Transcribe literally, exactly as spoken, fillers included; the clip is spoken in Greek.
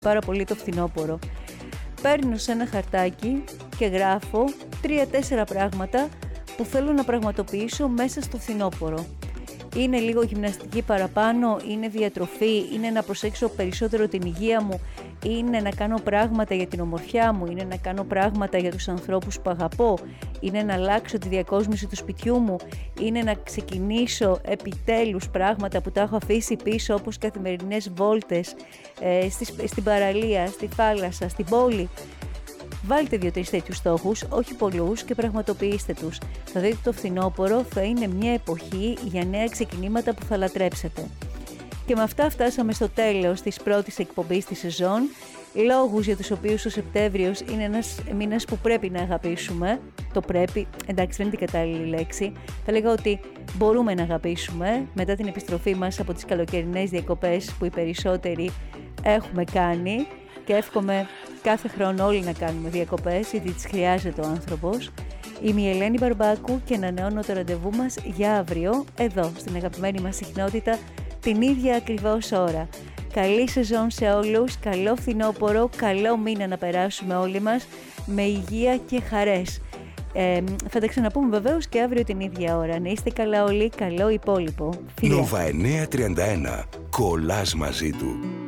πάρα πολύ το φθινόπωρο. Παίρνω σε ένα χαρτάκι και γράφω τρία-τέσσερα πράγματα που θέλω να πραγματοποιήσω μέσα στο φθινόπωρο. Είναι λίγο γυμναστική παραπάνω, είναι διατροφή, είναι να προσέξω περισσότερο την υγεία μου, είναι να κάνω πράγματα για την ομορφιά μου, είναι να κάνω πράγματα για τους ανθρώπους που αγαπώ, είναι να αλλάξω τη διακόσμηση του σπιτιού μου, είναι να ξεκινήσω επιτέλους πράγματα που τα έχω αφήσει πίσω, όπως καθημερινές βόλτες ε, στη, στην παραλία, στη θάλασσα, στην πόλη. Βάλτε δύο-τρεις τέτοιους στόχους, όχι πολλούς, και πραγματοποιήστε τους. Θα δείτε το φθινόπωρο θα είναι μια εποχή για νέα ξεκινήματα που θα λατρέψετε. Και με αυτά φτάσαμε στο τέλος της πρώτης εκπομπής της σεζόν. Λόγους για τους οποίους ο Σεπτέμβριος είναι ένας μήνας που πρέπει να αγαπήσουμε. Το πρέπει, εντάξει, δεν είναι την κατάλληλη λέξη. Θα λέγα ότι μπορούμε να αγαπήσουμε μετά την επιστροφή μας από τις καλοκαιρινές διακοπές που οι περισσότεροι έχουμε κάνει. Και εύχομαι κάθε χρόνο όλοι να κάνουμε διακοπές, γιατί τις χρειάζεται ο άνθρωπος. Είμαι η Ελένη Μπαρμπάκου και ανανεώνω το ραντεβού μας για αύριο, εδώ, στην αγαπημένη μας συχνότητα, την ίδια ακριβώς ώρα. Καλή σεζόν σε όλους, καλό φθινόπωρο, καλό μήνα να περάσουμε όλοι μας, με υγεία και χαρές. Ε, θα τα ξαναπούμε βεβαίως και αύριο την ίδια ώρα. Να είστε καλά όλοι, καλό υπόλοιπο. Νόβα εννιακόσια τριάντα ένα, κολλάς μαζί του.